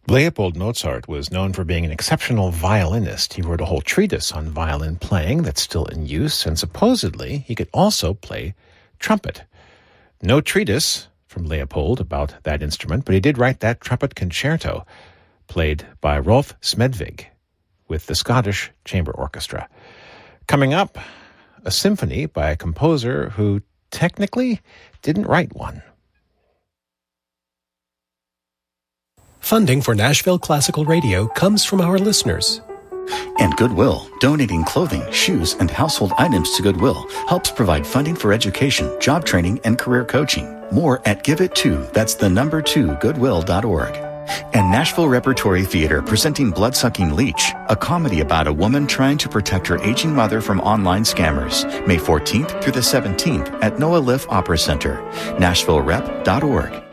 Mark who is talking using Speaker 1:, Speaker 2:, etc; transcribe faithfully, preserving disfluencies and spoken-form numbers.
Speaker 1: Leopold Mozart was known for being an exceptional violinist. He wrote a whole treatise on violin playing that's still in use, and supposedly he could also play trumpet. No treatise from Leopold about that instrument, but he did write that trumpet concerto, played by Rolf Smedvig with the Scottish Chamber Orchestra. Coming up, a symphony by a composer who technically didn't write one.
Speaker 2: Funding for Nashville Classical Radio comes from our listeners.
Speaker 3: And Goodwill, donating clothing, shoes, and household items to Goodwill helps provide funding for education, job training, and career coaching. More at Give It To, that's the number two, goodwill dot org. And Nashville Repertory Theater presenting Bloodsucking Leech, a comedy about a woman trying to protect her aging mother from online scammers. May fourteenth through the seventeenth at Noah Liff Opera Center, nashville rep dot org.